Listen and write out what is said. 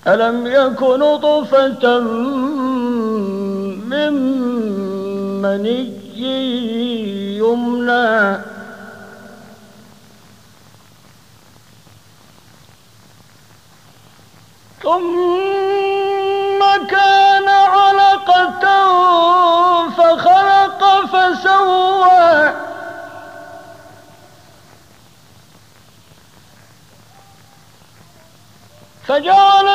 ألم يك نطفة من مني يمنى ثم كان علقة فخلق فسوى فجعل